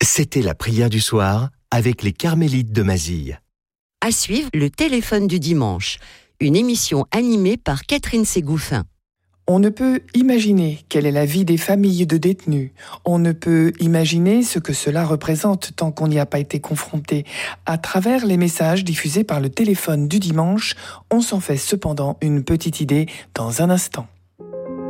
C'était la prière du soir avec les Carmélites de Mazille. À suivre, le téléphone du dimanche, une émission animée par Catherine Ségouffin. On ne peut imaginer quelle est la vie des familles de détenus. On ne peut imaginer ce que cela représente tant qu'on n'y a pas été confronté. À travers les messages diffusés par le téléphone du dimanche, on s'en fait cependant une petite idée dans un instant.